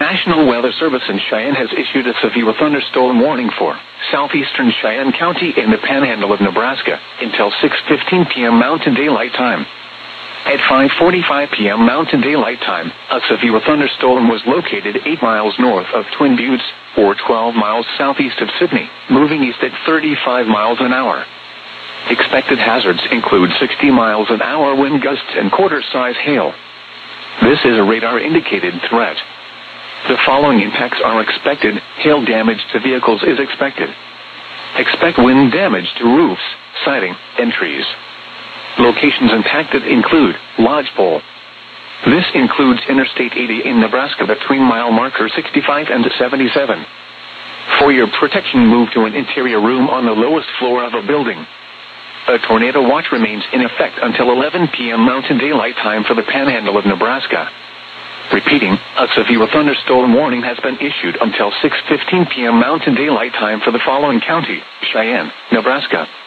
National Weather Service in Cheyenne has issued a severe thunderstorm warning for southeastern Cheyenne County in the panhandle of Nebraska until 6:15 p.m. Mountain Daylight Time. At 5:45 p.m. Mountain Daylight Time, a severe thunderstorm was located 8 miles north of Twin Buttes, or 12 miles southeast of Sydney, moving east at 35 miles an hour. Expected hazards include 60 miles an hour wind gusts and quarter-size hail. This is a radar-indicated threat. The following impacts are expected. Hail damage to vehicles is expected. Expect wind damage to roofs, siding, and trees. Locations impacted include Lodgepole. This includes Interstate 80 in Nebraska between mile marker 65 and 77. For your protection, move to an interior room on the lowest floor of a building. A tornado watch remains in effect until 11 p.m. Mountain Daylight Time for the panhandle of Nebraska. Repeating, a severe thunderstorm warning has been issued until 6:15 p.m. Mountain Daylight Time for the following county: Cheyenne, Nebraska.